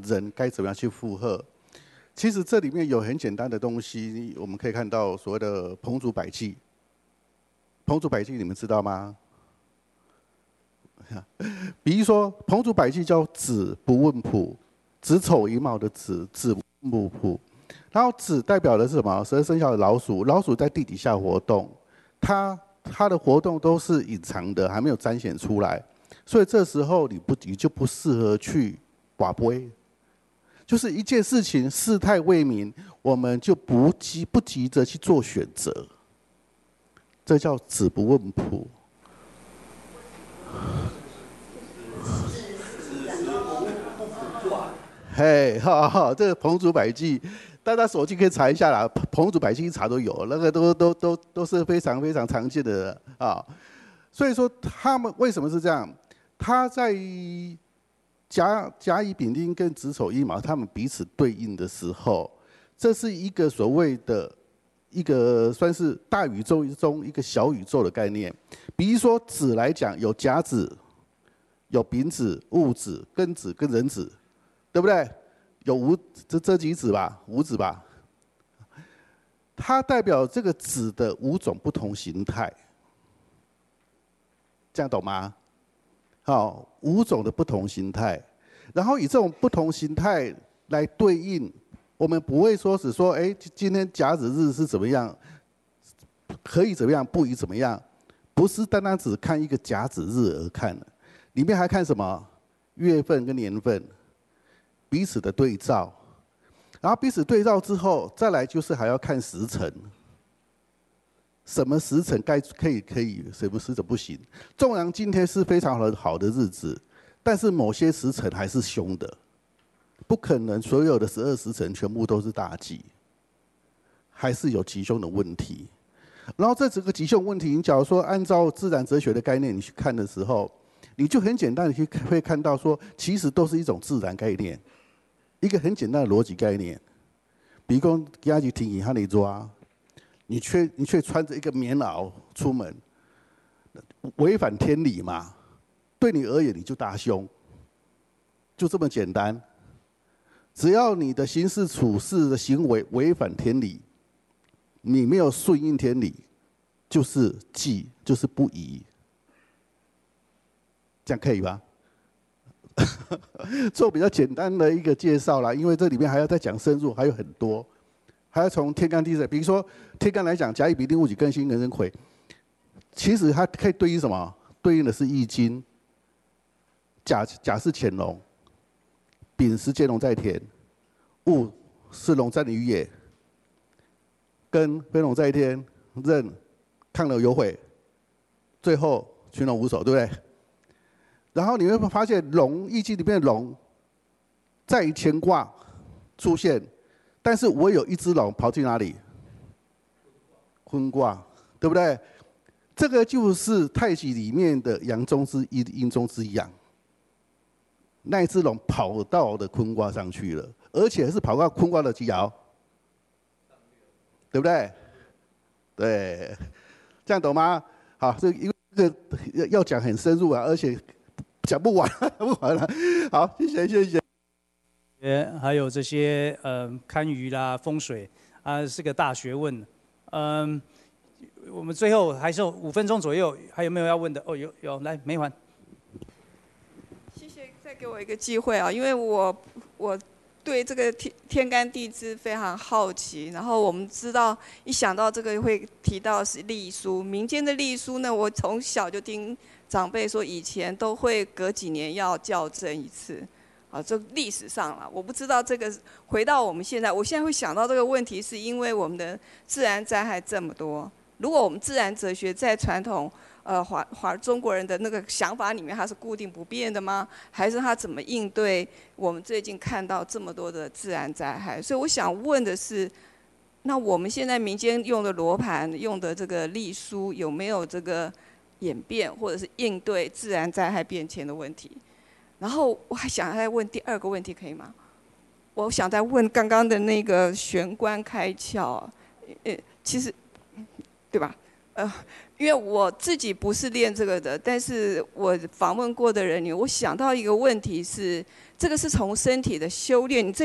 人该怎么样去负荷。其实这里面有很简单的东西，我们可以看到所谓的彭祖百济。彭祖百济你们知道吗？比如说彭祖百济叫子不问卜，子丑寅卯的子，子不问卜。然后子代表的是什么？12生肖的老鼠，老鼠在地底下活动，它的活动都是隐藏的，还没有彰显出来，所以这时候你就不适合去拔杯。就是一件事情事态未明，我们就不急着去做选择，这叫子不问卜。嘿，哈，这个彭祖百济，大家手机可以查一下啦，彭祖百济一查都有，那个都是非常非常常见的啊。所以说他们为什么是这样？他在甲乙丙丁跟子丑寅卯他们彼此对应的时候，这是一个所谓的一个算是大宇宙中一个小宇宙的概念。比如说子来讲，有甲子、有丙子、戊子、庚子跟壬子，对不对？有这几子吧，五子吧。它代表这个子的5种不同形态，这样懂吗？好，5种的不同形态，然后以这种不同形态来对应，我们不会说只说，哎，今天甲子日是怎么样，可以怎么样，不宜怎么样，不是单单只看一个甲子日而看的，里面还看什么？月份跟年份，彼此的对照，然后彼此对照之后，再来就是还要看时辰。什么时辰可以，什么时辰不行？纵然今天是非常好的日子，但是某些时辰还是凶的，不可能所有的12时辰全部都是大吉，还是有吉凶的问题。然后这整个吉凶问题，你假如说按照自然哲学的概念你去看的时候，你就很简单的会看到说，其实都是一种自然概念，一个很简单的逻辑概念。比如说今天天气很热，你却穿着一个棉袄出门，违反天理嘛？对你而言，你就大凶，就这么简单。只要你的行事处事的行为违反天理，你没有顺应天理，就是忌，就是不宜。这样可以吧？做比较简单的一个介绍啦，因为这里面还要再讲深入，还有很多。还要从天干地支，比如说天干来讲，甲乙丙丁戊己庚辛壬申癸，其实它可以对应什么？对应的是易经。甲是潜龙，丙是接龙在田，戊是龙在于野，庚飞龙在天，壬亢龙有悔，最后群龙无首，对不对？然后你会发现龙易经里面的龙在于乾卦出现。但是我有一只龙跑去哪里？坤卦，对不对？这个就是太极里面的阳中之阴，阴中之阳。那一只龙跑到我的坤卦上去了，而且是跑到坤卦的几爻，对不对？对，这样懂吗？好，因为这个要讲很深入啊，而且讲不完，不完了。好，谢谢。 还有这些堪舆啦、风水啊，是个大学问。我们最后还剩5分钟左右，还有没有要问的？哦，有，来梅环。 谢谢，再给我一个机会啊，因为我对这个天干地支非常好奇。然后我们知道，一想到这个会提到是历书，民间的历书呢，我从小就听长辈说，以前都会隔几年要校正一次。啊，这历史上了，我不知道这个回到我们现在，我现在会想到这个问题，是因为我们的自然灾害这么多。如果我们自然哲学在传统中国人的那个想法里面，它是固定不变的吗？还是它怎么应对我们最近看到这么多的自然灾害？所以我想问的是，那我们现在民间用的罗盘、用的这个历书，有没有这个演变或者是应对自然灾害变迁的问题？然后我还想再问第2个问题，可以吗？我想再问刚刚的那个玄关开窍，其实，对吧？因为我自己不是练这个的，但是我访问过的人里，我想到一个问题是， 这个是从身体的修炼，